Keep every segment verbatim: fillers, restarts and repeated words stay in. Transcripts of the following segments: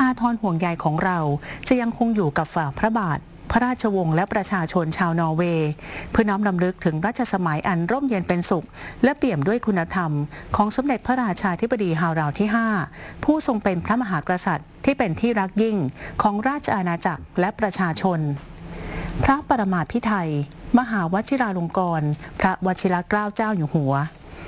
าทรห่วงใยของเราจะยังคงอยู่กับฝ่าพระบาทพระราชวงศ์และประชาชนชาวนอร์เวย์เพื่อน้อมรำลึกถึงรัชสมัยอันร่มเย็นเป็นสุขและเปี่ยมด้วยคุณธรรมของสมเด็จพระราชาธิบดีฮาราวที่ห้าผู้ทรงเป็นพระมหากษัตริย์ที่เป็นที่รักยิ่งของราชอาณาจักรและประชาชนพระปรมาภิไธยมหาวชิราลงกรณ์พระวชิรเกล้าเจ้าอยู่หัว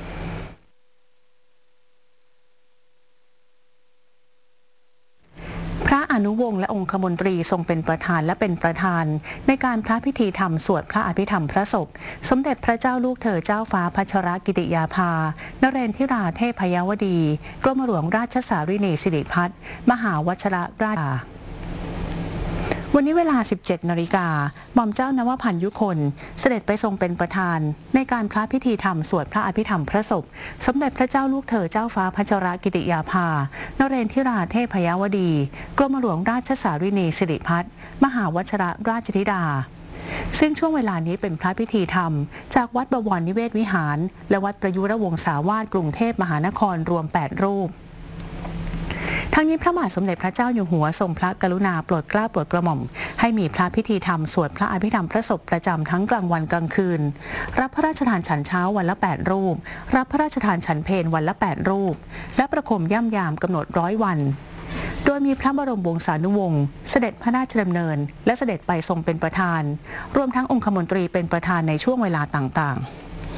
พระอนุวงศ์และองคมนตรีทรงเป็นประธานและเป็นประธานในการพระพิธีธรรมสวดพระอภิธรรมพระศพสมเด็จพระเจ้าลูกเธอเจ้าฟ้าพัชรกิติยาภานเรนทิราเทพยวดีกรมหลวงราชสารินีสิริพัฒน์มหาวชิรราชวันนี้เวลา สิบเจ็ดนาฬิกา หม่อมเจ้านวพันธ์ยุคนเสด็จไปทรงเป็นประธานในการพระพิธีธรรมสวดพระอภิธรรมพระศพสมเด็จพระเจ้าลูกเธอเจ้าฟ้าพัชรกิติยาภานเรนทิราเทพยวดีกรมหลวงราชสารินีสิริพัฒน์มหาวชิรราชธิดาซึ่งช่วงเวลานี้เป็นพระพิธีธรรมจากวัดบวรนิเวศวิหารและวัดประยุรวงศาวาสกรุงเทพมหานครรวมแปดรูปทั้งนี้พระบาทสมเด็จพระเจ้าอยู่หัวทรงพระกรุณาโปรดเกล้าโปรดกระหม่อมให้มีพระพิธีธรรมสวดพระอภิธรรมพระศพประจำทั้งกลางวันกลางคืนรับพระราชทานฉันเช้าวันละแปดรูปรับพระราชทานฉันเพลวันละแปดรูปและประโคมย่ำยามกำหนดร้อยวันโดยมีพระบรมวงศานุวงศ์เสด็จพระราชดำเนินและเสด็จไปทรงเป็นประธานรวมทั้งองคมนตรีเป็นประธานในช่วงเวลาต่างๆ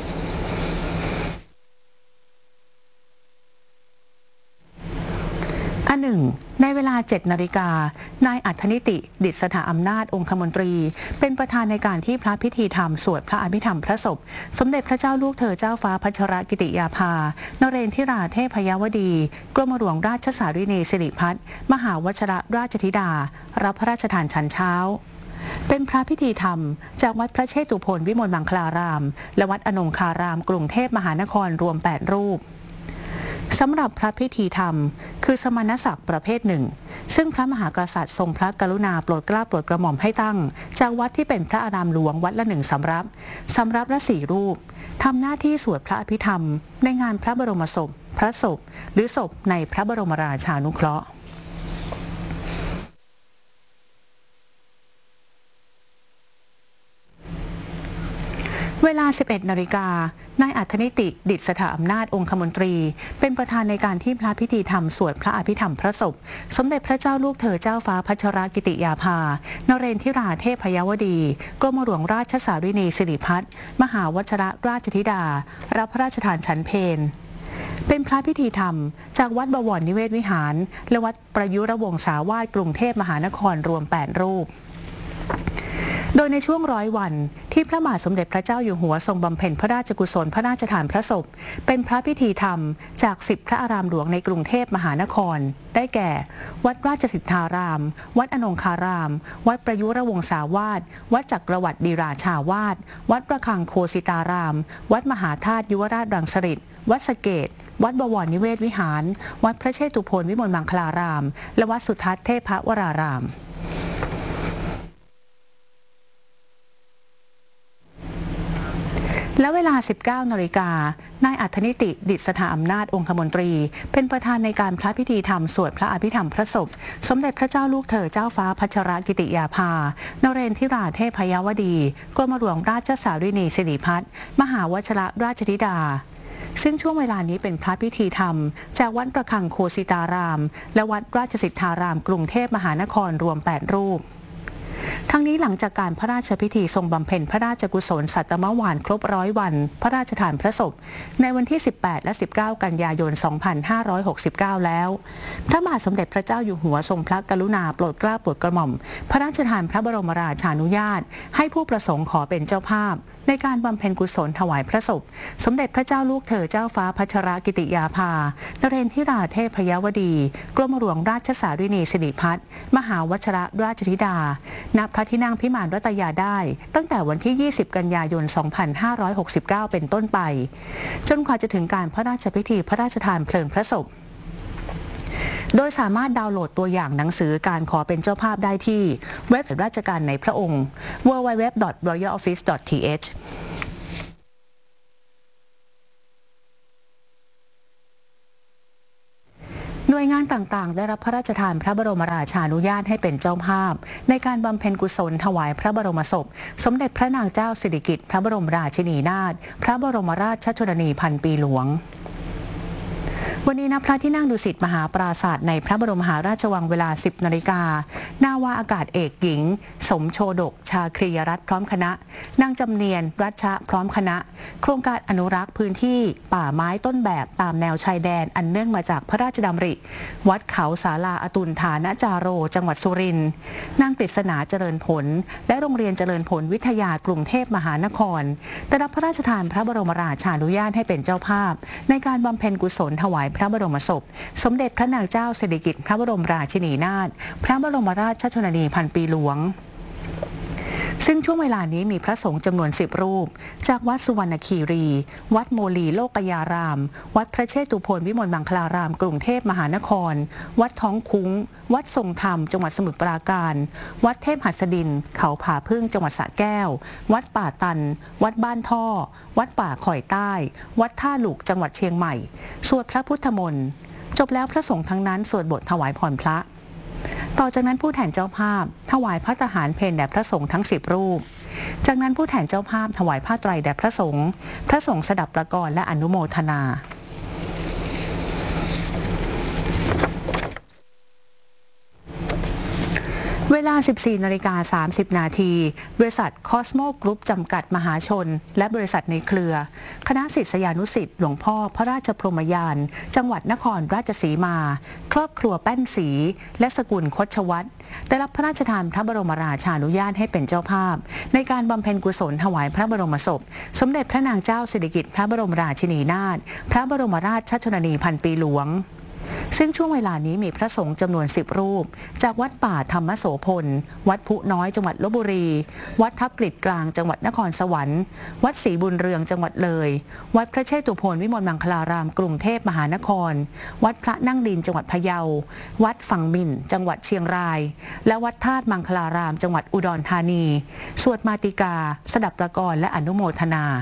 อันหนึ่งในเวลา เจ็ดนาฬิกา นายอัธนิติดิษฐาอำนาจองคมนตรีเป็นประธานในการที่พระพิธีธรรมสวดพระอภิธรรมพระศพสมเด็จพระเจ้าลูกเธอเจ้าฟ้าพัชรกิติยาภานเรนทิราเทพยวดีกรมหลวงราชสารินีสิริพัฒน์มหาวชิรราชธิดารับพระราชทานฉันเช้าเป็นพระพิธีธรรมจากวัดพระเชตุพนวิมลมังคลารามและวัดอนงคารามกรุงเทพมหานครรวมแปดรูปสำหรับพระพิธีธรรมคือสมณศักดิ์ประเภทหนึ่งซึ่งพระมหากษัตริย์ทรงพระกรุณาโปรดเกล้าโปรดกระหม่อมให้ตั้งจากวัดที่เป็นพระอารามหลวงวัดละหนึ่งสำรับสำรับละสี่รูปทำหน้าที่สวดพระอภิธรรมในงานพระบรมศพพระศพหรือศพในพระบรมราชานุเคราะห์เวลา สิบเอ็ดนาฬิกา นายอัธนิติดิษฐาอำนาจองคมนตรีเป็นประธานในการที่พระพิธีธรรมสวดพระอภิธรรมพระศพสมเด็จพระเจ้าลูกเธอเจ้าฟ้าพัชรกิติยาภานเรนทิราเทพยวดีกรมหลวงราชสารินีสิริพัฒน์มหาวชิรราชธิดารับพระราชทานฉันเพลเป็นพระพิธีธรรมจากวัดบวรนิเวศวิหารและวัดประยุรวงศาวาสกรุงเทพมหานครรวมแปดรูปโดยในช่วงร้อยวันที่พระบาทสมเด็จพระเจ้าอยู่หัวทรงบำเพ็ญพระราชกุศลพระราชทานพระศพเป็นพระพิธีธรรมจากสิบพระอารามหลวงในกรุงเทพมหานครได้แก่วัดราชสิทธารามวัดอนงคารามวัดประยุรวงศาวาสวัดจักรวรรดิราชาวาสวัดประคังโคสิตารามวัดมหาธาตุยุวราชรังสฤษฎ์วัดสะเกษวัดบวรนิเวศวิหารวัดพระเชตุพนวิมลมังคลารามและวัดสุทัศน์เทพวรารามและเวลา สิบเก้านาฬิกา นายอัธนิติดิษฐาอำนาจองคมนตรีเป็นประธานในการพระพิธีธรรมสวดพระอภิธรรมพระศพสมเด็จพระเจ้าลูกเธอเจ้าฟ้าพัชรกิติยาภานเรนทิราเทพยวดีกรมหลวงราชสารินีสิริพัฒน์มหาวชิรราชธิดาซึ่งช่วงเวลานี้เป็นพระพิธีธรรมจากวัดประคังโคสิตารามและวัดราชสิทธารามกรุงเทพมหานครรวมแปดรูปทั้งนี้หลังจากการพระราชพิธีทรงบำเพ็ญพระราชกุศลสัตมวานครบร้อยวันพระราชทานพระศพในวันที่ สิบแปด และ สิบเก้า กันยายน สองพันห้าร้อยหกสิบเก้า แล้วพระบาทสมเด็จพระเจ้าอยู่หัวทรงพระกรุณาโปรดเกล้าโปรดกระหม่อมพระราชทานพระบรมราชานุญาตให้ผู้ประสงค์ขอเป็นเจ้าภาพในการบำเพ็ญกุศลถวายพระศพสมเด็จพระเจ้าลูกเธอเจ้าฟ้าพัชรกิติยาภานเรนทิราเทพยวดีกรมหลวงราชสารินีสิริพัฒน์มหาวชิรราชธิดาณพระที่นั่งพิมานรัตยาได้ตั้งแต่วันที่ ยี่สิบ กันยายน สองพันห้าร้อยหกสิบเก้า เป็นต้นไปจนกว่าจะถึงการพระราชพิธีพระราชทานเพลิงพระศพโดยสามารถดาวน์โหลดตัวอย่างหนังสือการขอเป็นเจ้าภาพได้ที่เว็บไซต์ราชการในพระองค์ ดับเบิลยู ดับเบิลยู ดับเบิลยู ดอท รอยัล ออฟฟิศ ดอท ที เอช หน่วยงานานต่างๆได้รับพระราชทานพระบรมราชานุญาตให้เป็นเจ้าภาพในการบำเพ็ญกุศลถวายพระบรมศพสมเด็จพระนางเจ้าสิริกิติ์พระบรมราชินีนาถพระบรมราชชนนีพันปีหลวงวันนี้ณพระที่นั่งดุสิตมหาปราสาทในพระบรมมหาราชวังเวลา สิบนาฬิกานาวาอากาศเอกหญิงสมโชดกชาครียรัตน์พร้อมคณะนางจำเนียนรัชชะพร้อมคณะโครงการอนุรักษ์พื้นที่ป่าไม้ต้นแบบตามแนวชายแดนอันเนื่องมาจากพระราชดำริวัดเขาศาลาอตุลฐานจาโรจังหวัดสุรินทร์นางกฤษณาเจริญผลและโรงเรียนเจริญผลวิทยากรุงเทพมหานครได้รับพระราชทานพระบรมราชานุญาตให้เป็นเจ้าภาพในการบำเพ็ญกุศลถวายพระบรมศพสมเด็จพระนางเจ้าสิริกิติ์พระบรมราชินีนาถพระบรมราชชนนีพันปีหลวงซึ่งช่วงเวลานี้มีพระสงฆ์จำนวนสิบรูปจากวัดสุวรรณคีรี วัดโมลีโลกยาราม วัดพระเชตุพนวิมลมังคลารามกรุงเทพมหานคร วัดท้องคุ้ง วัดทรงธรรมจังหวัดสมุทรปราการ วัดเทพหัสดินเขาผาพึ่งจังหวัดสระแก้ว วัดป่าตัน วัดบ้านท่อ วัดป่าข่อยใต้ วัดท่าหลุกจังหวัดเชียงใหม่สวดพระพุทธมนต์จบแล้วพระสงฆ์ทั้งนั้นสวดบทถวายพรพระต่อจากนั้นผู้แทนเจ้าภาพถวายพระทหารเพลแด่พระสงฆ์ทั้งสิบรูปจากนั้นผู้แทนเจ้าภาพถวายผ้าไตรแด่พระสงฆ์พระสงฆ์สดับประกรและอนุโมทนาเวลา สิบสี่นาฬิกาสามสิบนาทีบริษัทคอสโมกรุ๊ปจำกัดมหาชนและบริษัทในเครือคณะศิษยานุศิษย์หลวงพ่อพระราชพรหมยานจังหวัดนครราชสีมาครอบครัวแป้นศรีและสกุลคชวัฒน์ได้รับพระราชทานพระบรมราชานุญาตให้เป็นเจ้าภาพในการบำเพ็ญกุศลถวายพระบรมศพสมเด็จพระนางเจ้าสิริกิติ์พระบรมราชินีนาถพระบรมราชชนนีพันปีหลวงซึ่งช่วงเวลานี้มีพระสงฆ์จำนวนสิบรูปจากวัดป่าธรรมโสพลวัดพุน้อยจังหวัดลพบุรีวัดทับกฤษกลางจังหวัดนครสวรรค์วัดศรีบุญเรืองจังหวัดเลยวัดพระเชตุพนวิมลมังคลารามกรุงเทพมหานครวัดพระนั่งดินจังหวัดพะเยาวัดฝั่งมินจังหวัดเชียงรายและวัดธาตุมังคลารามจังหวัดอุดรธานีสวดมาติกาสดับประกรและอนุโมทนา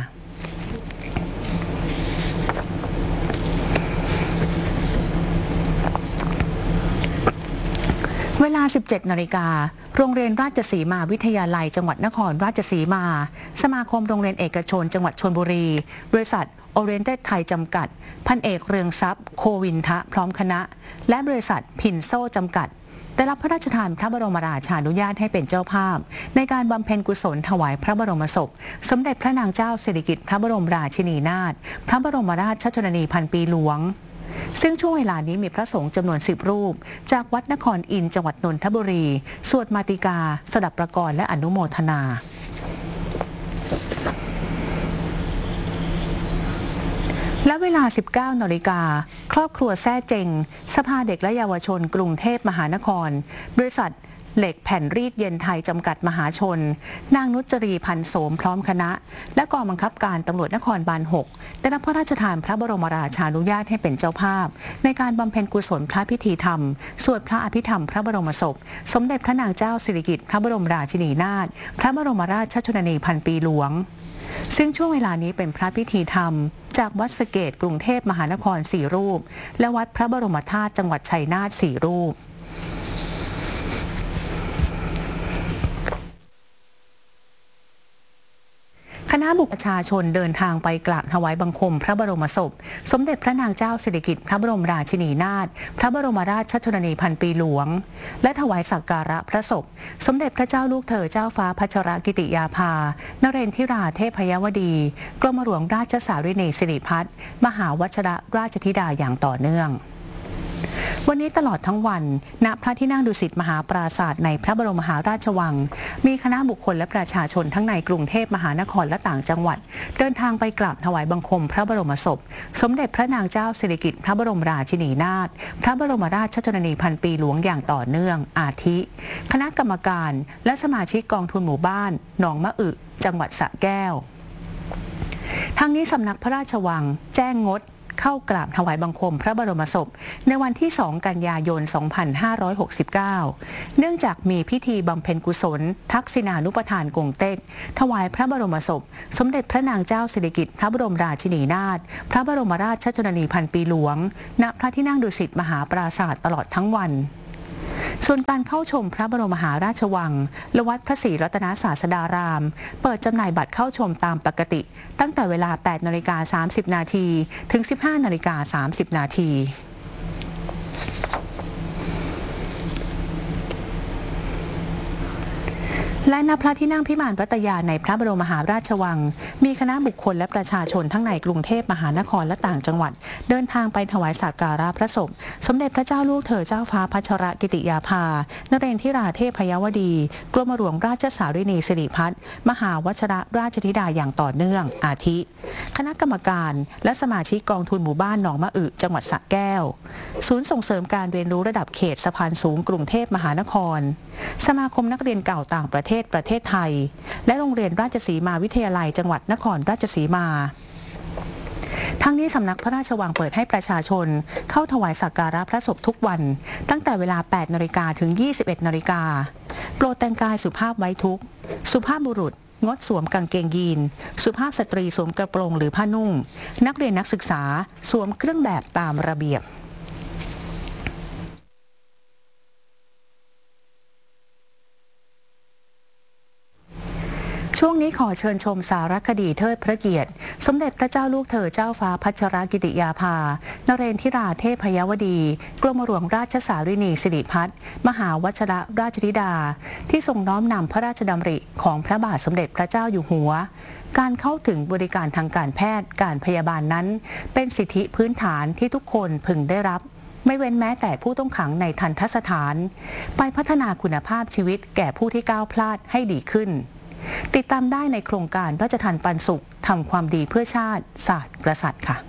เวลา สิบเจ็ดนาฬิกาโรงเรียนราชสีมาวิทยาลัยจังหวัดนครราชสีมาสมาคมโรงเรียนเอกชนจังหวัดชลบุรีบริษัทโอเรนเต็ดไทยจำกัดพันเอกเรืองทรัพย์โควินทะพร้อมคณะและบริษัทพินโซจำกัดได้รับพระราชทานพระบรมราชานุญาตให้เป็นเจ้าภาพในการบำเพ็ญกุศลถวายพระบรมศพสมเด็จพระนางเจ้าสิริกิติ์พระบรมราชินีนาถพระบรมราชชนนีพันปีหลวงซึ่งช่วงเวลานี้มีพระสงฆ์จำนวนสิบรูปจากวัดนครอินทร์จังหวัดนนทบุรีสวดมาติกาสดับประกรและอนุโมทนาและเวลา สิบเก้านาฬิกาครอบครัวแซ่เจงสภาเด็กและเยาวชนกรุงเทพมหานครบริษัทเหล็กแผ่นรีดเย็นไทยจำกัดมหาชนนางนุจรีพันโสมพร้อมคณะและกองบังคับการตำรวจนครบาลหกได้รับพระราชทานพระบรมราชานุญาตให้เป็นเจ้าภาพในการบำเพ็ญกุศลพระพิธีธรรมสวดพระอภิธรรมพระบรมศพสมเด็จพระนางเจ้าสิริกิติ์พระบรมราชินีนาถพระบรมราชชนนีพันปีหลวงซึ่งช่วงเวลานี้เป็นพระพิธีธรรมจากวัดสะเกษกรุงเทพมหานครสี่รูปและวัดพระบรมธาตุจังหวัดชัยนาทสี่รูปคณะบุคคลประชาชนเดินทางไปกราบถวายบังคมพระบรมศพสมเด็จพระนางเจ้าสิริกิติ์พระบรมราชินีนาถพระบรมราชชนนีพันปีหลวงและถวายสักการะพระศพสมเด็จพระเจ้าลูกเธอเจ้าฟ้าพัชรกิติยาภานเรนทิราเทพยวดีกรมหลวงราชสารินีสิริพัฒน์มหาวชิรราชธิดาอย่างต่อเนื่องวันนี้ตลอดทั้งวันณพระที่นั่งดุสิตมหาปราสาทในพระบรมมหาราชวังมีคณะบุคคลและประชาชนทั้งในกรุงเทพมหานครและต่างจังหวัดเดินทางไปกราบถวายบังคมพระบรมศพสมเด็จพระนางเจ้าสิริกิติ์พระบรมราชินีนาถพระบรมราชชนนีพันปีหลวงอย่างต่อเนื่องอาทิคณะกรรมการและสมาชิกกองทุนหมู่บ้านหนองมะอึจังหวัดสระแก้วทางนี้สำนักพระราชวังแจ้งงดเข้ากราบถวายบังคมพระบรมศพในวันที่ สอง กันยายน สองพันห้าร้อยหกสิบเก้า เนื่องจากมีพิธีบำเพ็ญกุศลทักษิณานุปทานกงเต็กถวายพระบรมศพสมเด็จพระนางเจ้าสิริกิติ์พระบรมราชินีนาถพระบรมราชชนนีพันปีหลวงณพระที่นั่งดุสิตมหาปราสาทตลอดทั้งวันส่วนการเข้าชมพระบรมมหาราชวังและวัดพระศรีรัตนศาสดารามเปิดจำหน่ายบัตรเข้าชมตามปกติตั้งแต่เวลา แปดนาฬิกาสามสิบนาทีถึง สิบห้านาฬิกาสามสิบนาทีและณพระที่นั่งพิมานพัตยาในพระบรมมหาราชวังมีคณะบุคคลและประชาชนทั้งในกรุงเทพมหานครและต่างจังหวัดเดินทางไปถวายสักการะพระศพสมเด็จพระเจ้าลูกเธอเจ้าฟ้าพัชรกิติยาภานเรนทิราเทพยวดีกรมหลวงราชสารินีสิริพัฒน์มหาวชรราชธิดาอย่างต่อเนื่องอาทิคณะกรรมการและสมาชิกกองทุนหมู่บ้านหนองมะอึจังหวัดสระแก้วศูนย์ส่งเสริมการเรียนรู้ระดับเขตสะพานสูงกรุงเทพมหานครสมาคมนักเรียนเก่าต่างประเทศประเทศไทยและโรงเรียนราชสีมาวิทยาลัยจังหวัดนครราชสีมาทั้งนี้สำนักพระราชวังเปิดให้ประชาชนเข้าถวายสักการะพระศพทุกวันตั้งแต่เวลา แปดนาฬิกาถึง ยี่สิบเอ็ดนาฬิกาโปรดแต่งกายสุภาพไว้ทุกข์สุภาพบุรุษงดสวมกางเกงยีนสุภาพสตรีสวมกระโปรงหรือผ้านุ่งนักเรียนนักศึกษาสวมเครื่องแบบตามระเบียบช่วงนี้ขอเชิญชมสารคดีเทิดพระเกียรติสมเด็จพระเจ้าลูกเธอเจ้าฟ้าพัชรกิติยาภานเรนทิราเทพยวดีกรมหลวงราชสารินีสิริพัฒน์มหาวชรราชธิดาที่ทรงน้อมนำพระราชดำริของพระบาทสมเด็จพระเจ้าอยู่หัวการเข้าถึงบริการทางการแพทย์การพยาบาลนั้นเป็นสิทธิพื้นฐานที่ทุกคนพึงได้รับไม่เว้นแม้แต่ผู้ต้องขังในทัณฑสถานไปพัฒนาคุณภาพชีวิตแก่ผู้ที่ก้าวพลาดให้ดีขึ้นติดตามได้ในโครงการพระราชทานปันสุขทำความดีเพื่อชาติศาสตร์กษัตริย์ค่ะ